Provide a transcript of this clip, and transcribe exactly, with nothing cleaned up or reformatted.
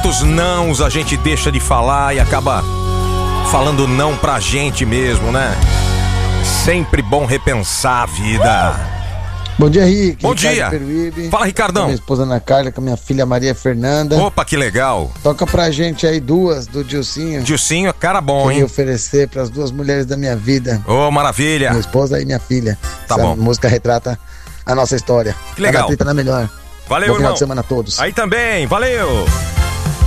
Quantos nãos a gente deixa de falar e acaba falando não pra gente mesmo, né? Sempre bom repensar a vida. Bom dia, Rick. Bom Ricardo dia. Peruíbe. Fala, Ricardão. Com minha esposa Ana Carla, com minha filha Maria Fernanda. Opa, que legal. Toca pra gente aí duas do Dilcinho. Dilcinho é cara bom, Queria hein? oferecer pras duas mulheres da minha vida. Ô, maravilha. Minha esposa e minha filha. Tá Essa bom. música retrata a nossa história. Que legal. Cada trita na melhor. Valeu, Bom final irmão. de semana a todos. Aí também, valeu.